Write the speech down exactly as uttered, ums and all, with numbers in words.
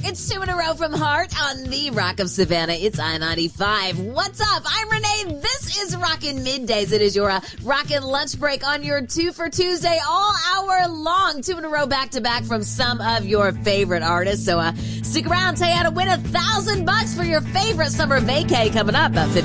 It's two in a row from Heart on the Rock of Savannah. It's I ninety-five. What's up? I'm Renee. This is Rockin' Middays. It is your uh, Rockin' Lunch Break on your Two for Tuesday all hour long. Two in a row back to back from some of your favorite artists. So uh, stick around. Tell you how to win a thousand bucks for your favorite summer vacay coming up. About